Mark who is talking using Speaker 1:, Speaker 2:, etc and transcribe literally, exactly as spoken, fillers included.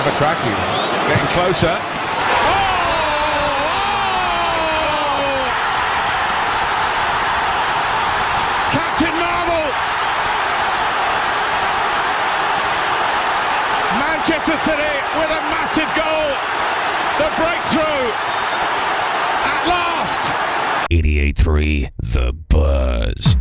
Speaker 1: Bakraki getting closer. Captain Marvel! Manchester City with a massive goal. The breakthrough at last.
Speaker 2: eighty-eight point three The Buzz.